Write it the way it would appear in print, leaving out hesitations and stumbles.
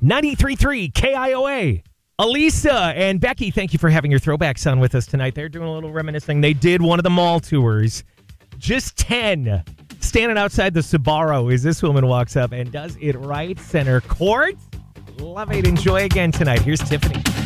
93.3 KIOA. Elisa and Becky, thank you for having your throwbacks on with us tonight. They're doing a little reminiscing. They did one of the mall tours. Just 10. Standing outside the Sbarro as this woman walks up and does it right center court. Love it. Enjoy again tonight. Here's Tiffany.